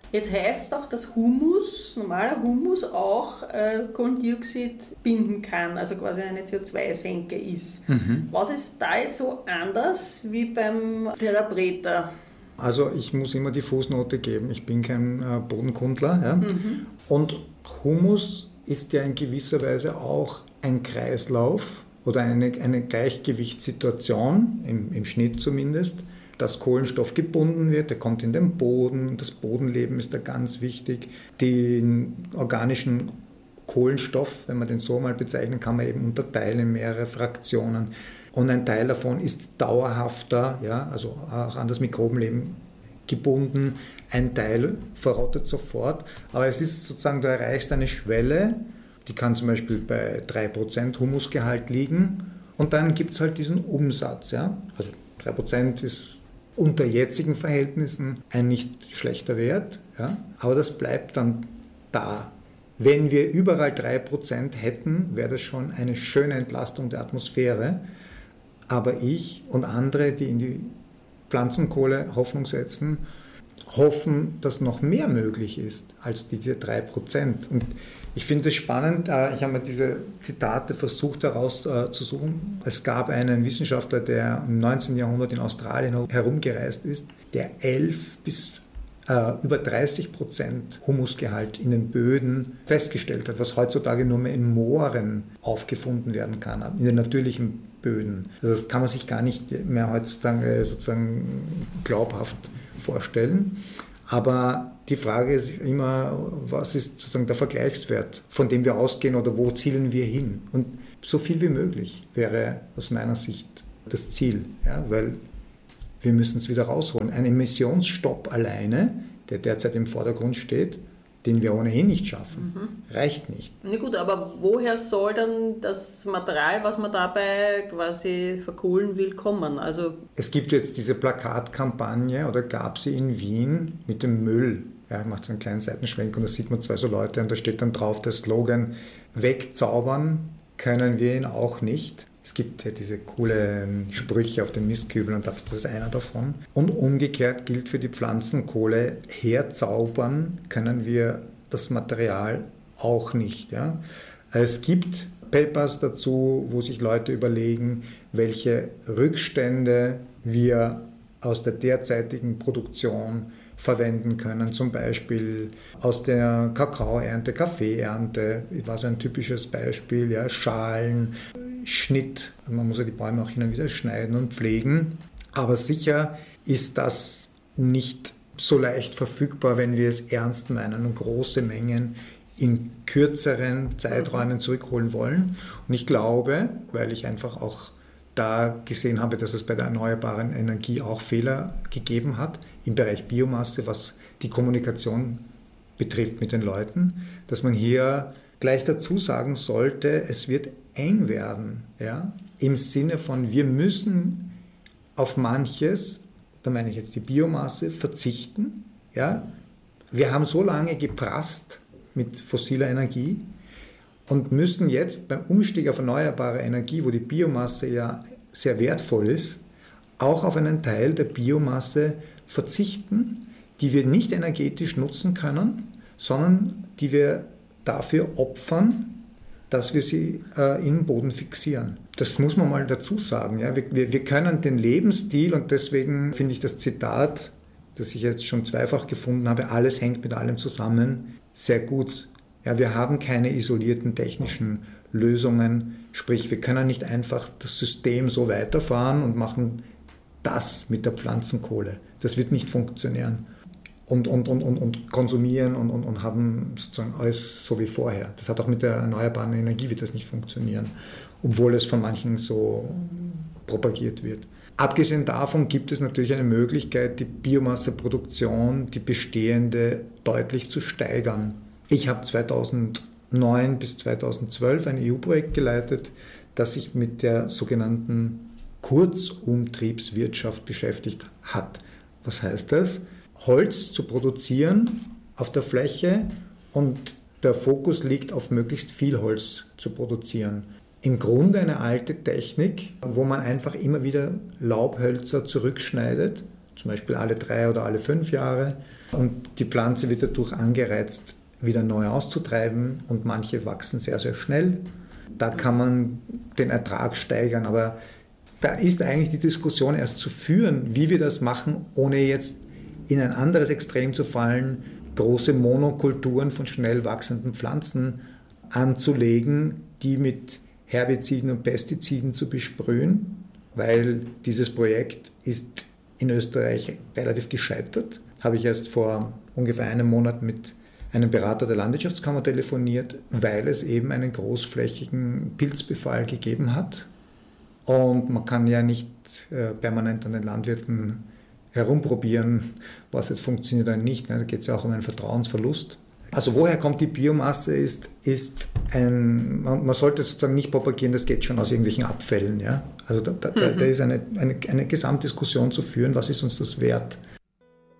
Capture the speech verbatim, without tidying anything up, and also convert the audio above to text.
Jetzt heißt es auch, dass Humus, normaler Humus, auch äh, Kohlendioxid binden kann, also quasi eine C O zwei Senke ist. Mhm. Was ist da jetzt so anders wie beim Therapreta? Also ich muss immer die Fußnote geben, ich bin kein äh, Bodenkundler. Ja? Mhm. Und Humus ist ja in gewisser Weise auch ein Kreislauf oder eine, eine Gleichgewichtssituation, im, im Schnitt zumindest, dass Kohlenstoff gebunden wird, der kommt in den Boden, das Bodenleben ist da ganz wichtig. Den organischen Kohlenstoff, wenn man den so mal bezeichnen, kann man eben unterteilen in mehrere Fraktionen. Und ein Teil davon ist dauerhafter, ja, also auch an das Mikrobenleben gebunden. Ein Teil verrottet sofort. Aber es ist sozusagen, du erreichst eine Schwelle, die kann zum Beispiel bei drei Prozent Humusgehalt liegen. Und dann gibt es halt diesen Umsatz. Ja? Also drei Prozent ist unter jetzigen Verhältnissen ein nicht schlechter Wert. Ja? Aber das bleibt dann da. Wenn wir überall drei Prozent hätten, wäre das schon eine schöne Entlastung der Atmosphäre. Aber ich und andere, die in die Pflanzenkohle Hoffnung setzen, hoffen, dass noch mehr möglich ist als diese drei Prozent. Und ich finde es spannend, ich habe mir diese Zitate versucht herauszusuchen. Es gab einen Wissenschaftler, der im neunzehnten Jahrhundert in Australien herumgereist ist, der elf bis äh, über dreißig Prozent Humusgehalt in den Böden festgestellt hat, was heutzutage nur mehr in Mooren aufgefunden werden kann, in den natürlichen Böden. Also das kann man sich gar nicht mehr heutzutage sozusagen glaubhaft vorstellen. Aber die Frage ist immer, was ist sozusagen der Vergleichswert, von dem wir ausgehen oder wo zielen wir hin? Und so viel wie möglich wäre aus meiner Sicht das Ziel, ja, weil wir müssen es wieder rausholen. Ein Emissionsstopp alleine, der derzeit im Vordergrund steht, den wir ohnehin nicht schaffen, mhm. reicht nicht. Na gut, aber woher soll dann das Material, was man dabei quasi verkohlen will, kommen? Also es gibt jetzt diese Plakatkampagne, oder gab sie in Wien, mit dem Müll. Ja, ich mache so einen kleinen Seitenschwenk und da sieht man zwei so Leute und da steht dann drauf der Slogan: Wegzaubern können wir ihn auch nicht. Es gibt ja diese coolen Sprüche auf den Mistkübeln und das ist einer davon. Und umgekehrt gilt für die Pflanzenkohle: Herzaubern können wir das Material auch nicht. Ja? Es gibt Papers dazu, wo sich Leute überlegen, welche Rückstände wir aus der derzeitigen Produktion verwenden können, zum Beispiel aus der Kakaoernte, Kaffeeernte, war so ein typisches Beispiel, ja, Schalen, Schnitt, man muss ja die Bäume auch hin und wieder schneiden und pflegen, aber sicher ist das nicht so leicht verfügbar, wenn wir es ernst meinen und große Mengen in kürzeren Zeiträumen zurückholen wollen. Und ich glaube, weil ich einfach auch da gesehen habe, dass es bei der erneuerbaren Energie auch Fehler gegeben hat, im Bereich Biomasse, was die Kommunikation betrifft mit den Leuten, dass man hier gleich dazu sagen sollte, es wird eng werden, ja? Im Sinne von, wir müssen auf manches, da meine ich jetzt die Biomasse, verzichten. Ja? Wir haben so lange geprasst mit fossiler Energie und müssen jetzt beim Umstieg auf erneuerbare Energie, wo die Biomasse ja sehr wertvoll ist, auch auf einen Teil der Biomasse verzichten, die wir nicht energetisch nutzen können, sondern die wir dafür opfern, dass wir sie äh, im Boden fixieren. Das muss man mal dazu sagen. Ja? Wir, wir, wir können den Lebensstil, und deswegen finde ich das Zitat, das ich jetzt schon zweifach gefunden habe, alles hängt mit allem zusammen, sehr gut. Ja, wir haben keine isolierten technischen Lösungen, sprich wir können nicht einfach das System so weiterfahren und machen das mit der Pflanzenkohle. Das wird nicht funktionieren. Und, und, und, und, und konsumieren und, und, und haben sozusagen alles so wie vorher. Das hat auch mit der erneuerbaren Energie wird das nicht funktionieren, obwohl es von manchen so propagiert wird. Abgesehen davon gibt es natürlich eine Möglichkeit, die Biomasseproduktion, die bestehende, deutlich zu steigern. Ich habe zweitausendneun bis zweitausendzwölf ein E U-Projekt geleitet, das sich mit der sogenannten Kurzumtriebswirtschaft beschäftigt hat. Was heißt das? Holz zu produzieren auf der Fläche und der Fokus liegt auf möglichst viel Holz zu produzieren. Im Grunde eine alte Technik, wo man einfach immer wieder Laubhölzer zurückschneidet zum Beispiel alle drei oder alle fünf Jahre. Und die Pflanze wird dadurch angereizt, wieder neu auszutreiben und manche wachsen sehr, sehr schnell. Da kann man den Ertrag steigern, aber da ist eigentlich die Diskussion erst zu führen, wie wir das machen, ohne jetzt in ein anderes Extrem zu fallen, große Monokulturen von schnell wachsenden Pflanzen anzulegen, die mit Herbiziden und Pestiziden zu besprühen, weil dieses Projekt ist in Österreich relativ gescheitert. Habe ich erst vor ungefähr einem Monat mit einem Berater der Landwirtschaftskammer telefoniert, weil es eben einen großflächigen Pilzbefall gegeben hat. Und man kann ja nicht äh, permanent an den Landwirten herumprobieren, was jetzt funktioniert oder nicht. Ne? Da geht es ja auch um einen Vertrauensverlust. Also woher kommt die Biomasse, ist, ist ein, man, man sollte sozusagen nicht propagieren, das geht schon aus irgendwelchen Abfällen. Ja? Also da, da, mhm. da ist eine, eine, eine Gesamtdiskussion zu führen, was ist uns das wert.